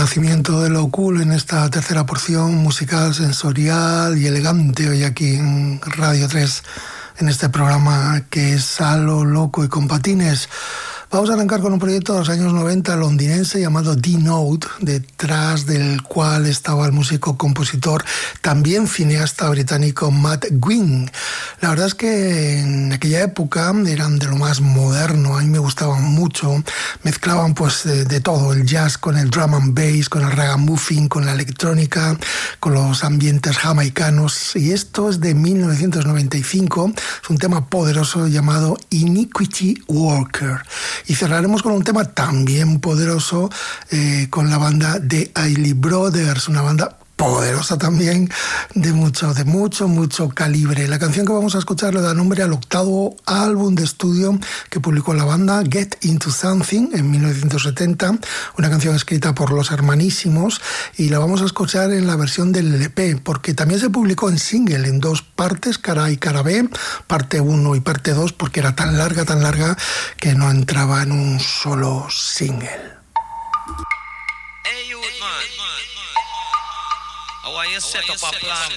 renacimiento de lo cool en esta tercera porción musical, sensorial y elegante hoy aquí en Radio 3, en este programa que es a lo loco y con patines. Vamos a arrancar con un proyecto de los años 90 londinense llamado D-Note, detrás del cual estaba el músico compositor, también cineasta británico Matt Gwynn. La verdad es que en aquella época eran de lo más moderno, a mí me gustaban mucho, mezclaban pues de todo, el jazz con el drum and bass, con el ragamuffin, con la electrónica, con los ambientes jamaicanos, y esto es de 1995, es un tema poderoso llamado Iniquity Walker. Y cerraremos con un tema también poderoso con la banda de Isley Brothers, una banda poderosa también de mucho calibre. La canción que vamos a escuchar le da nombre al octavo álbum de estudio que publicó la banda, Get Into Something, en 1970, una canción escrita por los hermanísimos, y la vamos a escuchar en la versión del LP, porque también se publicó en single, en dos partes, cara A y cara B, parte 1 y parte 2, porque era tan larga que no entraba en un solo single. I want you set up a plan.